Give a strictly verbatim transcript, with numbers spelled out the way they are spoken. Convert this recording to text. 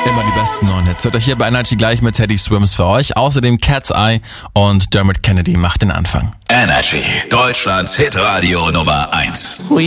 Immer die besten neuen Hits. Hört euch hier bei Energy gleich mit Teddy Swims für euch. Außerdem Cat's Eye und Dermot Kennedy macht den Anfang. Energy, Deutschlands Hitradio Nummer eins.